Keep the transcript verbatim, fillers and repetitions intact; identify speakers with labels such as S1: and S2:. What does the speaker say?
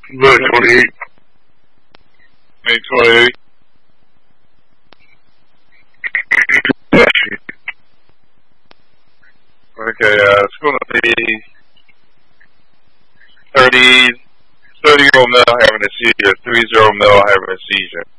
S1: May twenty-eighth.
S2: May twenty-eighth. Okay, uh, it's going to be thirty, thirty-year-old male having a seizure, three-year-old male having a seizure.